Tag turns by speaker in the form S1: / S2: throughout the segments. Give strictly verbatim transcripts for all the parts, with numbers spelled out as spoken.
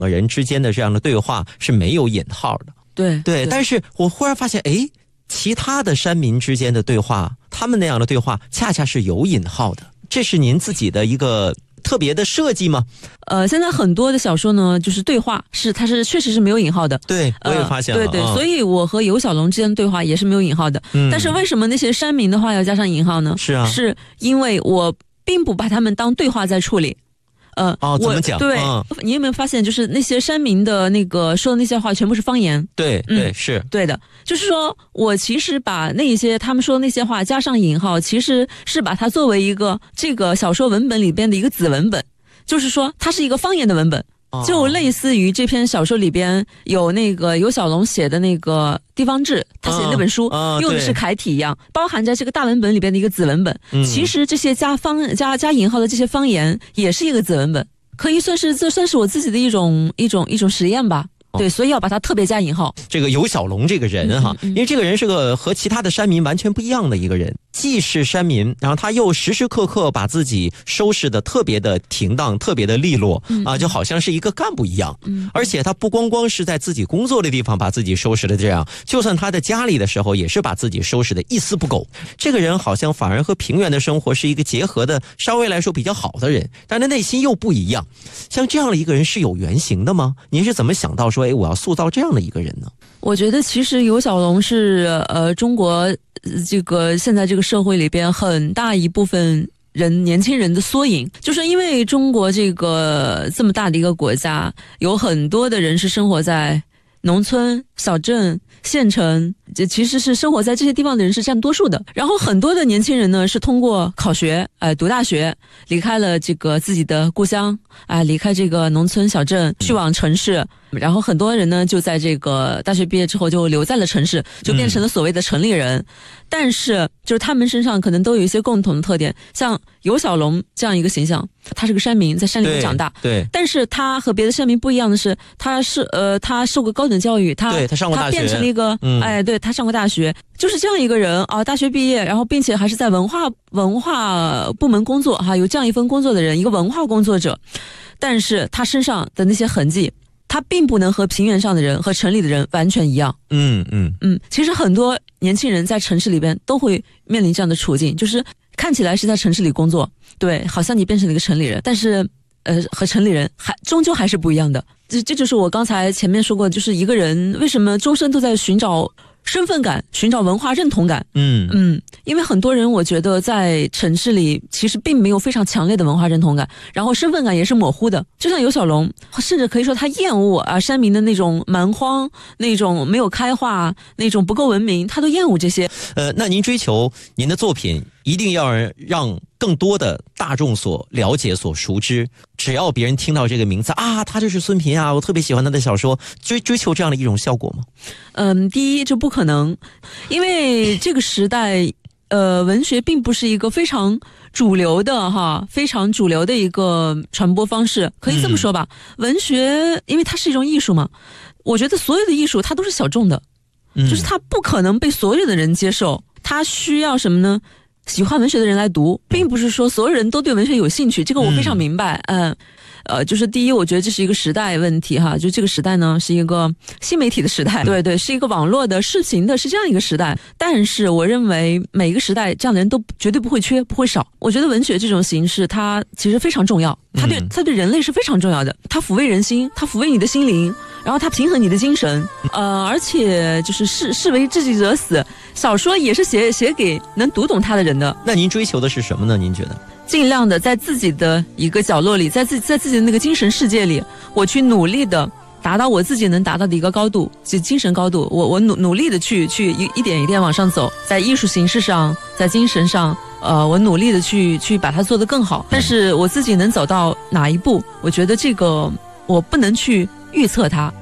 S1: 个人之间的这样的对话是没有引号的。
S2: 对
S1: 对, 对，但是我忽然发现，哎，其他的山民之间的对话，他们那样的对话恰恰是有引号的，这是您自己的一个特别的设计吗？
S2: 呃，现在很多的小说呢，就是对话是它是确实是没有引号的。
S1: 对，我也发现了。
S2: 呃、对对、
S1: 嗯，
S2: 所以我和游小龙之间的对话也是没有引号的。嗯，但是为什么那些山民的话要加上引号呢？
S1: 是啊，
S2: 是因为我并不把他们当对话在处理。呃，
S1: 哦，怎么讲？
S2: 对、
S1: 嗯，
S2: 你有没有发现，就是那些山民的那个说的那些话，全部是方言？
S1: 对对、嗯、是
S2: 对的。就是说我其实把那些他们说的那些话加上引号，其实是把它作为一个这个小说文本里边的一个子文本，就是说它是一个方言的文本。就类似于这篇小说里边有那个游小龙写的那个地方志，他写的那本书、
S1: 啊啊、
S2: 用的是楷体一样，包含在这个大文本里边的一个子文本、嗯、其实这些加方加加引号的这些方言也是一个子文本，可以算是这算是我自己的一种一种一种实验吧。对，所以要把它特别加引号。
S1: 这个游小龙这个人哈、嗯嗯，因为这个人是个和其他的山民完全不一样的一个人，既是山民，然后他又时时刻刻把自己收拾的特别的停当，特别的利落、嗯、啊，就好像是一个干部一样、嗯、而且他不光光是在自己工作的地方把自己收拾的这样，就算他在家里的时候也是把自己收拾的一丝不苟。这个人好像反而和平原的生活是一个结合的稍微来说比较好的人，但他内心又不一样。像这样的一个人是有原型的吗？您是怎么想到说哎，我要塑造这样的一个人呢？
S2: 我觉得其实游小龙是呃中国这个现在这个社会里边很大一部分人年轻人的缩影，就是因为中国这个这么大的一个国家，有很多的人是生活在农村、小镇、县城，这其实是生活在这些地方的人是占多数的。然后很多的年轻人呢是通过考学，呃，读大学，离开了这个自己的故乡，啊、呃，离开这个农村小镇，去往城市。然后很多人呢就在这个大学毕业之后就留在了城市，就变成了所谓的城里人、嗯、但是就是他们身上可能都有一些共同的特点，像游小龙这样一个形象，他是个山民，在山里面长大，
S1: 对, 对
S2: 但是他和别的山民不一样的是，他是呃他受过高等教育，他
S1: 对他上过大学，
S2: 他变成了一个、嗯、哎对他上过大学，就是这样一个人啊，大学毕业，然后并且还是在文化文化部门工作哈、啊，有这样一份工作的人，一个文化工作者，但是他身上的那些痕迹，他并不能和平原上的人和城里的人完全一样。
S1: 嗯嗯
S2: 嗯，其实很多年轻人在城市里边都会面临这样的处境，就是看起来是在城市里工作，对，好像你变成了一个城里人，但是呃，和城里人还终究还是不一样的。这这就是我刚才前面说过的，就是一个人为什么终身都在寻找身份感，寻找文化认同感。
S1: 嗯
S2: 嗯，因为很多人我觉得在城市里其实并没有非常强烈的文化认同感，然后身份感也是模糊的。就像游小龙，甚至可以说他厌恶啊山民的那种蛮荒，那种没有开化，那种不够文明，他都厌恶这些。
S1: 呃，那您追求您的作品一定要让更多的大众所了解、所熟知。只要别人听到这个名字啊，他就是孙平啊，我特别喜欢他的小说，追追求这样的一种效果吗？
S2: 嗯，第一，这不可能，因为这个时代，呃，文学并不是一个非常主流的哈，非常主流的一个传播方式，可以这么说吧。嗯、文学，因为它是一种艺术嘛，我觉得所有的艺术它都是小众的，嗯、就是它不可能被所有的人接受，它需要什么呢？喜欢文学的人来读，并不是说所有人都对文学有兴趣，这个我非常明白。嗯，呃，就是第一，我觉得这是一个时代问题哈，就这个时代呢是一个新媒体的时代，对对，是一个网络的视频的，是这样一个时代。但是我认为每一个时代这样的人都绝对不会缺，不会少。我觉得文学这种形式它其实非常重要，它对它对人类是非常重要的，它抚慰人心，它抚慰你的心灵，然后它平衡你的精神，呃，而且就是士士为知己者死，小说也是写写给能读懂它的人的。
S1: 那您追求的是什么呢？您觉得？
S2: 尽量的在自己的一个角落里，在自己在自己的那个精神世界里，我去努力的达到我自己能达到的一个高度，就精神高度。我我努努力的去去一一点一点往上走，在艺术形式上，在精神上，呃，我努力的去去把它做得更好。但是我自己能走到哪一步，我觉得这个我不能去预测它。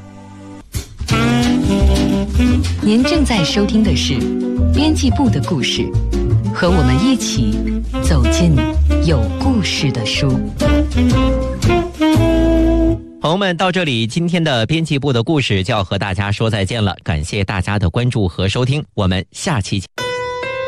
S3: 您正在收听的是编辑部的故事，和我们一起走进有故事的书。
S1: 朋友们，到这里今天的编辑部的故事就要和大家说再见了，感谢大家的关注和收听，我们下期见。